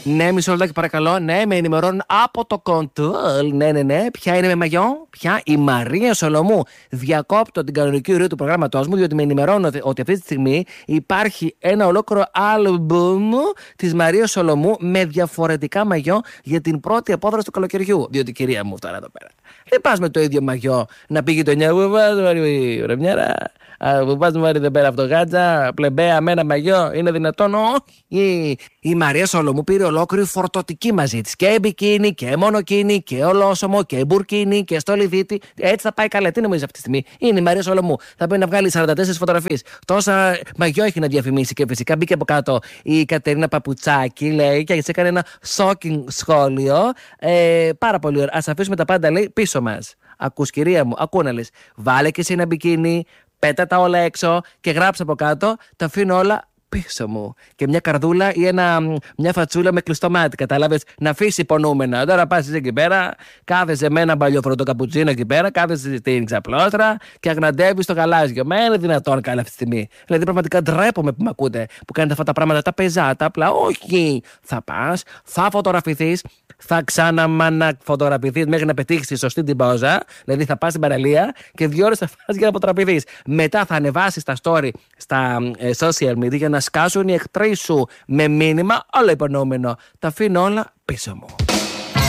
Ναι, μισό λεπτάκι παρακαλώ. Ναι, με ενημερώνουν από το κοντρόλ. Ναι. Ποια είναι με μαγιό? Ποια? Η Μαρία Σολομού. Διακόπτω την κανονική ροή του προγράμματός μου, διότι με ενημερώνω ότι αυτή τη στιγμή υπάρχει ένα ολόκληρο άλμπουμ της Μαρίας Σολομού με διαφορετικά μαγιό για την πρώτη απόδραση του καλοκαιριού. Διότι, κυρία μου, τώρα εδώ πέρα, δεν πας με το ίδιο μαγιό να πει γειτονιά μου, Ρεμιέρα. Που πας μου εδώ πέρα αυτογάτσα, πλεμπέα με ένα μαγιό, είναι δυνατόν? Όχι. Η Μαρία Σολομού πήρε ολόκληρη φορτωτική μαζί της. Και μπικίνι και μονοκίνι και ολόσωμο και μπουρκίνι και στολιδίτη. Έτσι θα πάει καλά. Τι νομίζεις αυτή τη στιγμή? Είναι η Μαρία Σολομού. Θα πρέπει να βγάλει 44 φωτογραφίες. Τόσα μαγιό έχει να διαφημίσει και φυσικά μπήκε από κάτω η Κατερίνα Παπουτσάκη, λέει, και έτσι έκανε ένα shocking σχόλιο. Πάρα πολύ ωραία. Ας αφήσουμε τα πάντα, λέει, πίσω μας. Ακούς, κυρία μου, ακού να λες. Βάλε και εσύ ένα μπικίνι. Πέτα τα όλα έξω και γράψε από κάτω, τα αφήνω όλα πίσω μου. Και μια καρδούλα ή μια φατσούλα με κλειστό μάτι, κατάλαβες, να αφήσει υπονοούμενα. Τώρα πας εκεί πέρα, κάθεσαι με ένα παλιόφροντο καπουτσίνο εκεί πέρα, κάθεσαι στην ξαπλώστρα και αγναντεύεις το γαλάζιο. Μα είναι δυνατόν καλά αυτή τη στιγμή? Δηλαδή, πραγματικά ντρέπομαι που με ακούτε, που κάνετε αυτά τα πράγματα, τα πεζάτα, απλά. Όχι! Θα πας, θα φωτογραφηθείς. Θα ξαναφωτογραφηθείς μέχρι να πετύχεις τη σωστή την πόζα. Δηλαδή θα πας στην παραλία και 2 ώρες θα φας για να φωτογραφηθείς. Μετά θα ανεβάσεις τα story στα social media για να σκάσουν οι εχθροί σου με μήνυμα όλο υπονοούμενο. Τα αφήνω όλα πίσω μου.